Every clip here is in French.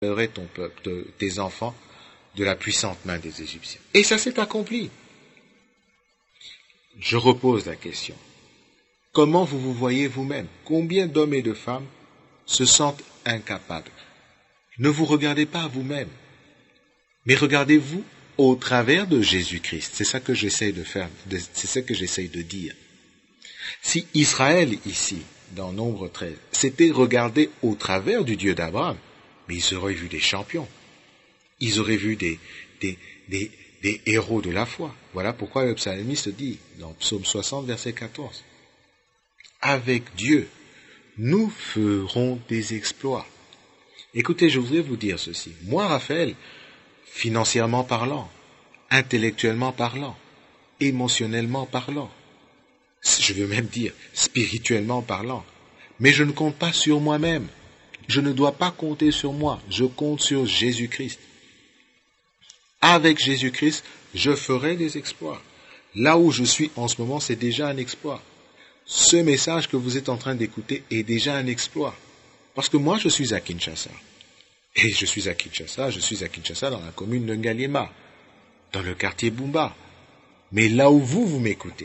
ton peuple, tes enfants, de la puissante main des Égyptiens. Et ça s'est accompli. Je repose la question. Comment vous vous voyez vous-même? Combien d'hommes et de femmes se sentent incapables? Ne vous regardez pas à vous-même, mais regardez-vous au travers de Jésus-Christ. C'est ça que j'essaye de faire, c'est ça que j'essaye de dire. Si Israël, ici, dans Nombre 13, s'était regardé au travers du Dieu d'Abraham, mais ils auraient vu des champions. Ils auraient vu des héros de la foi. Voilà pourquoi le psalmiste dit, dans Psaume 60, verset 14, « Avec Dieu, nous ferons des exploits. » Écoutez, je voudrais vous dire ceci. Moi, Raphaël, financièrement parlant, intellectuellement parlant, émotionnellement parlant, je veux même dire spirituellement parlant, mais je ne compte pas sur moi-même. Je ne dois pas compter sur moi, je compte sur Jésus-Christ. Avec Jésus-Christ, je ferai des exploits. Là où je suis en ce moment, c'est déjà un exploit. Ce message que vous êtes en train d'écouter est déjà un exploit. Parce que moi, je suis à Kinshasa. Et je suis à Kinshasa dans la commune de Ngaliema, dans le quartier Bumba. Mais là où vous m'écoutez,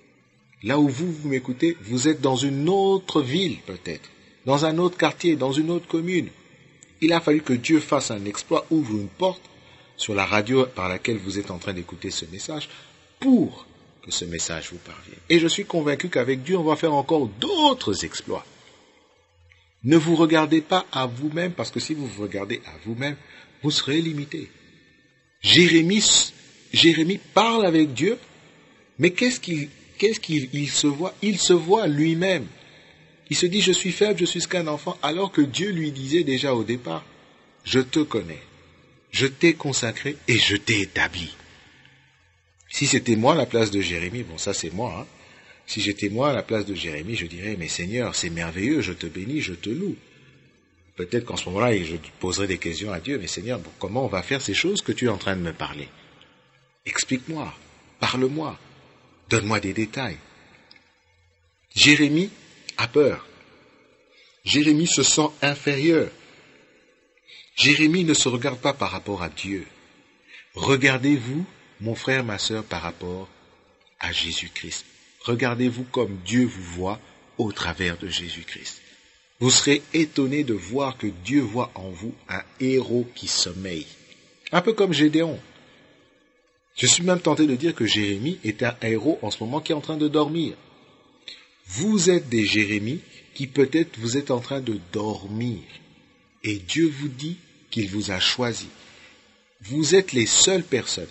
vous êtes dans une autre ville peut-être, dans un autre quartier, dans une autre commune. Il a fallu que Dieu fasse un exploit, ouvre une porte sur la radio par laquelle vous êtes en train d'écouter ce message, pour que ce message vous parvienne. Et je suis convaincu qu'avec Dieu, on va faire encore d'autres exploits. Ne vous regardez pas à vous-même, parce que si vous vous regardez à vous-même, vous serez limité. Jérémie parle avec Dieu, mais qu'est-ce qu'il se voit? Il se voit lui-même. Il se dit, je suis faible, je suis qu'un enfant, alors que Dieu lui disait déjà au départ, je te connais, je t'ai consacré et je t'ai établi. Si c'était moi à la place de Jérémie, bon ça c'est moi, hein. Si j'étais moi à la place de Jérémie, je dirais, mais Seigneur, c'est merveilleux, je te bénis, je te loue. Peut-être qu'en ce moment-là, je poserai des questions à Dieu, mais Seigneur, bon, comment on va faire ces choses que tu es en train de me parler? Explique-moi, parle-moi, donne-moi des détails. Jérémie a peur. Jérémie se sent inférieur. Jérémie ne se regarde pas par rapport à Dieu. Regardez-vous, mon frère, ma sœur, par rapport à Jésus-Christ. Regardez-vous comme Dieu vous voit au travers de Jésus-Christ. Vous serez étonné de voir que Dieu voit en vous un héros qui sommeille. Un peu comme Gédéon. Je suis même tenté de dire que Jérémie est un héros en ce moment qui est en train de dormir. Vous êtes des Jérémies qui peut-être vous êtes en train de dormir. Et Dieu vous dit qu'il vous a choisi. Vous êtes la seule personne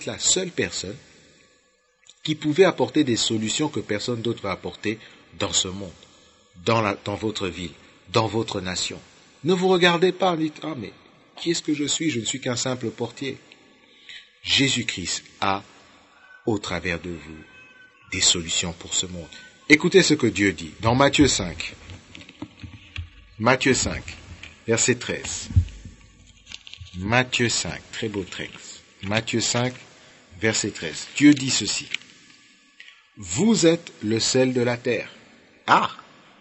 qui pouvait apporter des solutions que personne d'autre va apporter dans ce monde, dans votre ville, dans votre nation. Ne vous regardez pas, dites, ah mais qui est-ce que je suis? Je ne suis qu'un simple portier. Jésus-Christ a, au travers de vous, des solutions pour ce monde. Écoutez ce que Dieu dit dans Matthieu 5. Matthieu 5, verset 13. Matthieu 5, très beau texte. Matthieu 5, verset 13. Dieu dit ceci. Vous êtes le sel de la terre. Ah!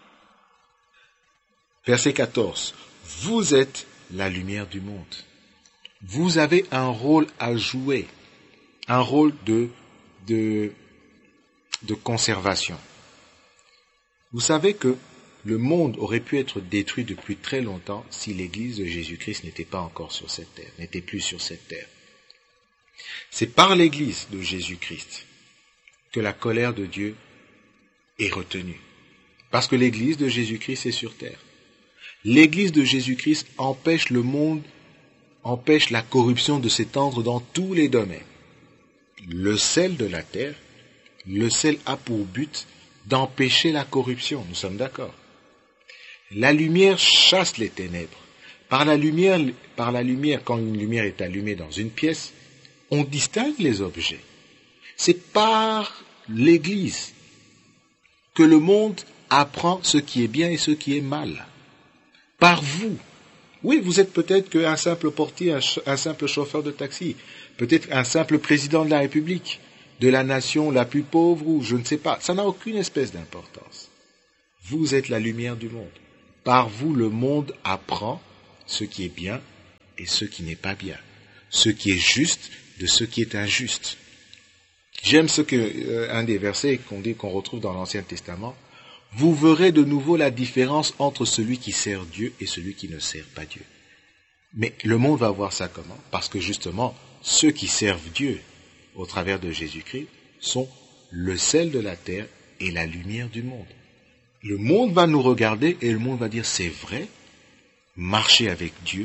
Verset 14. Vous êtes la lumière du monde. Vous avez un rôle à jouer. Un rôle de conservation. Vous savez que le monde aurait pu être détruit depuis très longtemps si l'Église de Jésus-Christ n'était pas encore sur cette terre, n'était plus sur cette terre. C'est par l'Église de Jésus-Christ que la colère de Dieu est retenue. Parce que l'Église de Jésus-Christ est sur terre. L'Église de Jésus-Christ empêche le monde, empêche la corruption de s'étendre dans tous les domaines. Le sel de la terre, le sel a pour but d'empêcher la corruption, nous sommes d'accord. La lumière chasse les ténèbres. Par la lumière, quand une lumière est allumée dans une pièce, on distingue les objets. C'est par l'Église que le monde apprend ce qui est bien et ce qui est mal. Par vous. Oui, vous êtes peut-être qu'un simple portier, un simple chauffeur de taxi, peut-être un simple président de la République, de la nation la plus pauvre ou je ne sais pas. Ça n'a aucune espèce d'importance. Vous êtes la lumière du monde. Par vous, le monde apprend ce qui est bien et ce qui n'est pas bien, ce qui est juste de ce qui est injuste. J'aime un des versets qu'on retrouve dans l'Ancien Testament. Vous verrez de nouveau la différence entre celui qui sert Dieu et celui qui ne sert pas Dieu. Mais le monde va voir ça comment? Parce que justement, ceux qui servent Dieu au travers de Jésus-Christ sont le sel de la terre et la lumière du monde. Le monde va nous regarder et le monde va dire c'est vrai, marcher avec Dieu,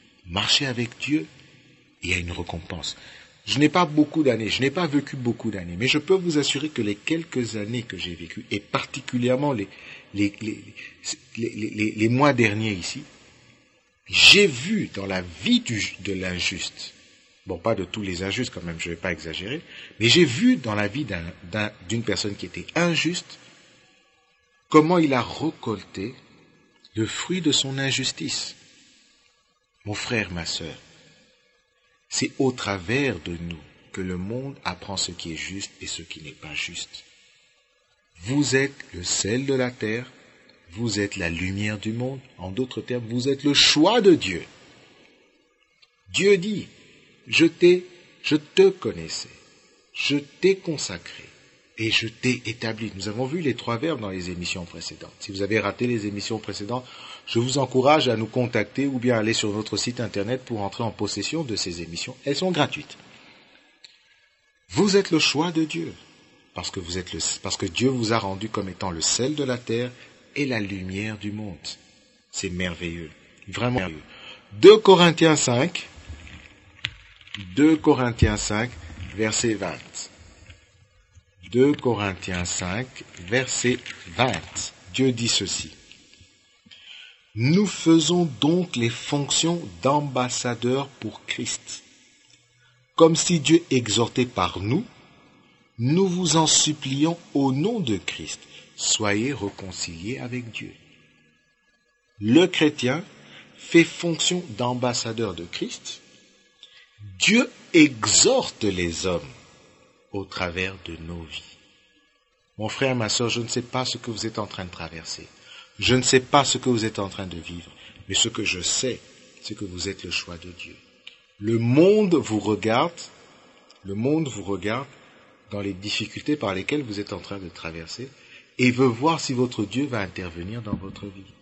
il y a une récompense. Je n'ai pas vécu beaucoup d'années, mais je peux vous assurer que les quelques années que j'ai vécues, et particulièrement les mois derniers ici, j'ai vu dans la vie de l'injuste, bon, pas de tous les injustes quand même, je ne vais pas exagérer, mais j'ai vu dans la vie d'une personne qui était injuste, comment il a récolté le fruit de son injustice. Mon frère, ma sœur, c'est au travers de nous que le monde apprend ce qui est juste et ce qui n'est pas juste. Vous êtes le sel de la terre, vous êtes la lumière du monde. En d'autres termes, vous êtes le choix de Dieu. Dieu dit, je te connaissais, je t'ai consacré et je t'ai établi. Nous avons vu les 3 verbes dans les émissions précédentes. Si vous avez raté les émissions précédentes, je vous encourage à nous contacter ou bien aller sur notre site internet pour entrer en possession de ces émissions. Elles sont gratuites. Vous êtes le choix de Dieu, parce que Dieu vous a rendu comme étant le sel de la terre et la lumière du monde. C'est merveilleux, vraiment merveilleux. 2 Corinthiens 5, verset 20. 2 Corinthiens 5, verset 20. Dieu dit ceci. Nous faisons donc les fonctions d'ambassadeurs pour Christ. Comme si Dieu exhortait par nous, nous vous en supplions au nom de Christ. Soyez réconciliés avec Dieu. Le chrétien fait fonction d'ambassadeur de Christ. Dieu exhorte les hommes au travers de nos vies. Mon frère, ma sœur, je ne sais pas ce que vous êtes en train de traverser. Je ne sais pas ce que vous êtes en train de vivre. Mais ce que je sais, c'est que vous êtes le choix de Dieu. Le monde vous regarde dans les difficultés par lesquelles vous êtes en train de traverser et veut voir si votre Dieu va intervenir dans votre vie.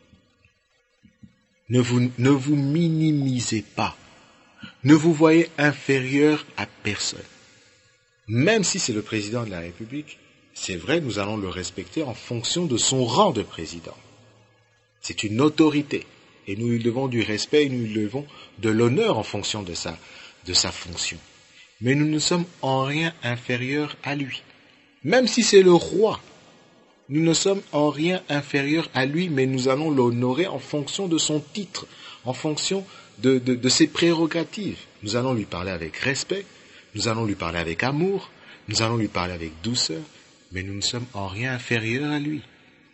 Ne vous minimisez pas. Ne vous voyez inférieur à personne. Même si c'est le président de la République, c'est vrai, nous allons le respecter en fonction de son rang de président. C'est une autorité. Et nous lui devons du respect et nous lui devons de l'honneur en fonction de sa fonction. Mais nous ne sommes en rien inférieurs à lui. Même si c'est le roi, nous ne sommes en rien inférieurs à lui, mais nous allons l'honorer en fonction de son titre, en fonction de ses prérogatives. Nous allons lui parler avec respect, nous allons lui parler avec amour, nous allons lui parler avec douceur, mais nous ne sommes en rien inférieurs à lui.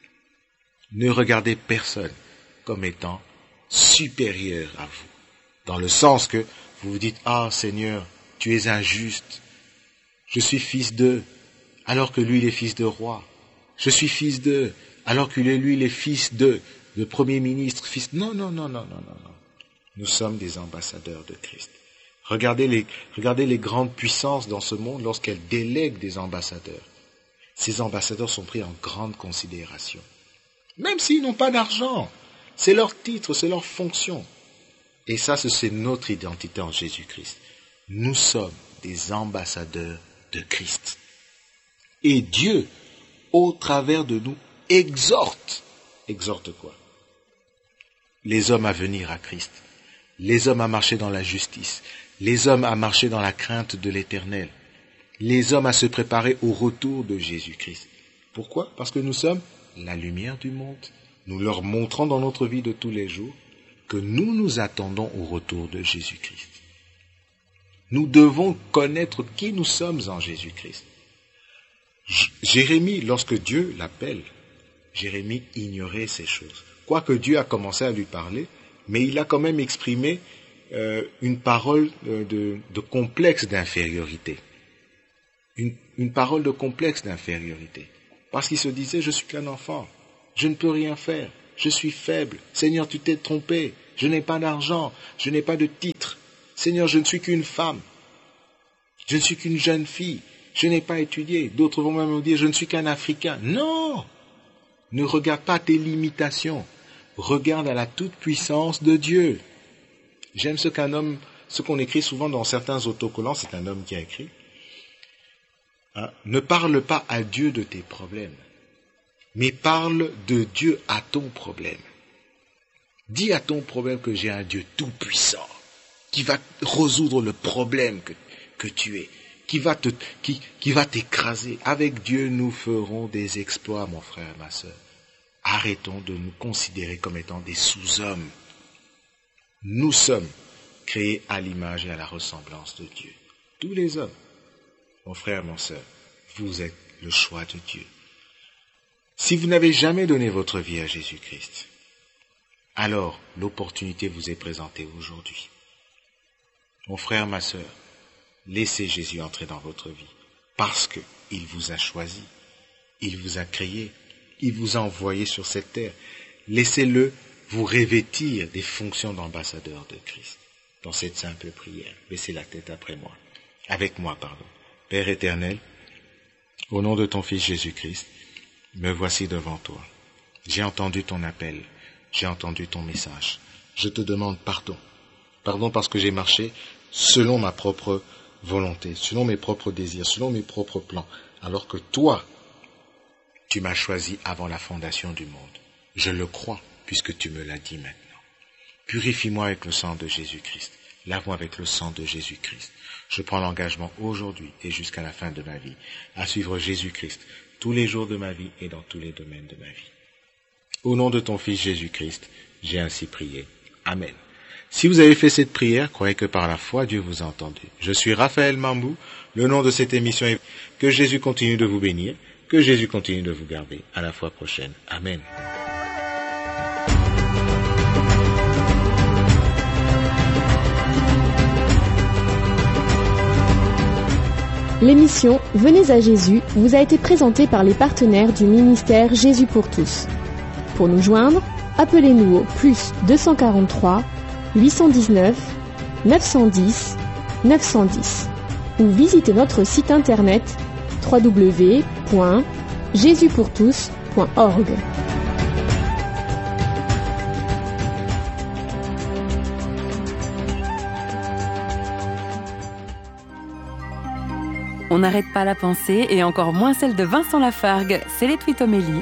Ne regardez personne comme étant supérieur à vous, dans le sens que vous vous dites « Ah Seigneur, tu es injuste, je suis fils d'eux, alors que lui il est fils de roi. Je suis fils d'eux, alors que lui il est fils de premier ministre, fils... » Non. Nous sommes des ambassadeurs de Christ. Regardez les grandes puissances dans ce monde lorsqu'elles délèguent des ambassadeurs. Ces ambassadeurs sont pris en grande considération. Même s'ils n'ont pas d'argent, c'est leur titre, c'est leur fonction. Et ça, c'est notre identité en Jésus-Christ. Nous sommes des ambassadeurs de Christ. Et Dieu, au travers de nous, exhorte. Exhorte quoi? Les hommes à venir à Christ. Les hommes à marcher dans la justice. Les hommes à marcher dans la crainte de l'Éternel. Les hommes à se préparer au retour de Jésus-Christ. Pourquoi? Parce que nous sommes la lumière du monde. Nous leur montrons dans notre vie de tous les jours que nous nous attendons au retour de Jésus-Christ. Nous devons connaître qui nous sommes en Jésus-Christ. Jérémie, lorsque Dieu l'appelle, Jérémie ignorait ces choses. Quoique Dieu a commencé à lui parler, mais il a quand même exprimé une parole de complexe d'infériorité. Une parole de complexe d'infériorité. Parce qu'il se disait, je suis qu'un enfant, je ne peux rien faire, je suis faible, Seigneur, tu t'es trompé, Je n'ai pas d'argent. Je n'ai pas de titre. Seigneur, je ne suis qu'une femme. Je ne suis qu'une jeune fille. Je n'ai pas étudié. D'autres vont même me dire, je ne suis qu'un Africain. Non! Ne regarde pas tes limitations. Regarde à la toute-puissance de Dieu. J'aime ce qu'on écrit souvent dans certains autocollants, c'est un homme qui a écrit. Ne parle pas à Dieu de tes problèmes, mais parle de Dieu à ton problème. Dis à ton problème que j'ai un Dieu tout-puissant, qui va résoudre le problème que tu es, qui va t'écraser. Avec Dieu, nous ferons des exploits, mon frère et ma sœur. Arrêtons de nous considérer comme étant des sous-hommes. Nous sommes créés à l'image et à la ressemblance de Dieu. Tous les hommes, mon frère, mon sœur, vous êtes le choix de Dieu. Si vous n'avez jamais donné votre vie à Jésus-Christ, alors l'opportunité vous est présentée aujourd'hui. Mon frère, ma sœur, laissez Jésus entrer dans votre vie, parce qu'il vous a choisi, il vous a créé, il vous a envoyé sur cette terre. Laissez-le vous revêtir des fonctions d'ambassadeur de Christ. Dans cette simple prière, baissez la tête avec moi. Père éternel, au nom de ton Fils Jésus-Christ, me voici devant toi. J'ai entendu ton appel, j'ai entendu ton message. Je te demande pardon. Pardon parce que j'ai marché selon ma propre volonté, selon mes propres désirs, selon mes propres plans, alors que toi, tu m'as choisi avant la fondation du monde. Je le crois, puisque tu me l'as dit maintenant. Purifie-moi avec le sang de Jésus-Christ. Lave-moi avec le sang de Jésus-Christ. Je prends l'engagement aujourd'hui et jusqu'à la fin de ma vie à suivre Jésus-Christ tous les jours de ma vie et dans tous les domaines de ma vie. Au nom de ton Fils Jésus-Christ, j'ai ainsi prié. Amen. Si vous avez fait cette prière, croyez que par la foi, Dieu vous a entendu. Je suis Raphaël Mambou. Le nom de cette émission est que Jésus continue de vous bénir, que Jésus continue de vous garder. À la fois prochaine. Amen. L'émission Venez à Jésus vous a été présentée par les partenaires du ministère Jésus pour tous. Pour nous joindre, appelez-nous au plus 243 819 910 910 ou visitez notre site internet www.jesuspourtous.org. On n'arrête pas la pensée, et encore moins celle de Vincent Lafargue. C'est les Twitomélie.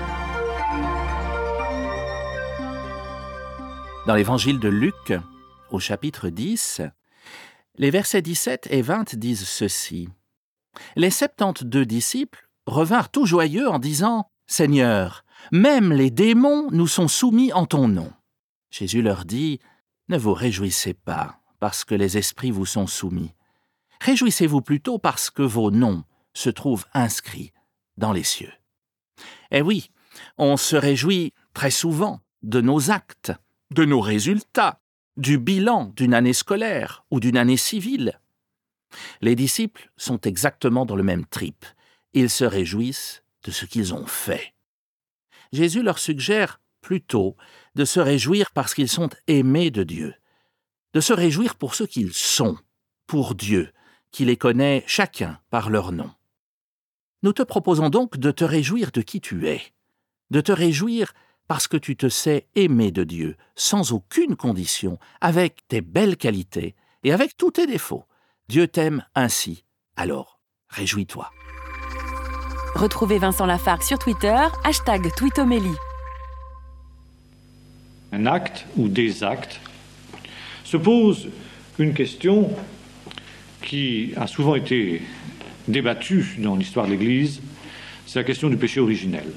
Dans l'évangile de Luc, au chapitre 10, les versets 17 et 20 disent ceci. Les 72 disciples revinrent tout joyeux en disant « Seigneur, même les démons nous sont soumis en ton nom. » Jésus leur dit « Ne vous réjouissez pas parce que les esprits vous sont soumis. Réjouissez-vous plutôt parce que vos noms se trouvent inscrits dans les cieux. » Eh oui, on se réjouit très souvent de nos actes, de nos résultats, du bilan d'une année scolaire ou d'une année civile. Les disciples sont exactement dans le même trip. Ils se réjouissent de ce qu'ils ont fait. Jésus leur suggère plutôt de se réjouir parce qu'ils sont aimés de Dieu, de se réjouir pour ce qu'ils sont, pour Dieu, qui les connaît chacun par leur nom. Nous te proposons donc de te réjouir de qui tu es, de te réjouir parce que tu te sais aimé de Dieu, sans aucune condition, avec tes belles qualités et avec tous tes défauts. Dieu t'aime ainsi, alors réjouis-toi. Retrouvez Vincent Lafargue sur Twitter, #Twitomélie. Un acte ou des actes se pose une question qui a souvent été débattue dans l'histoire de l'Église, c'est la question du péché originel.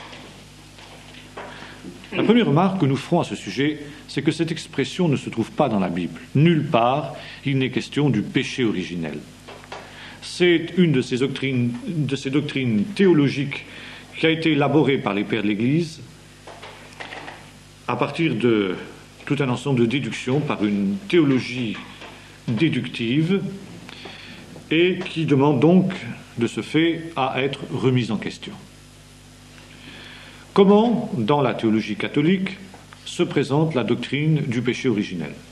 La première remarque que nous ferons à ce sujet, c'est que cette expression ne se trouve pas dans la Bible. Nulle part, il n'est question du péché originel. C'est une de ces doctrines théologiques qui a été élaborée par les pères de l'Église à partir de tout un ensemble de déductions par une théologie déductive et qui demande donc, de ce fait, à être remise en question. Comment, dans la théologie catholique, se présente la doctrine du péché originel.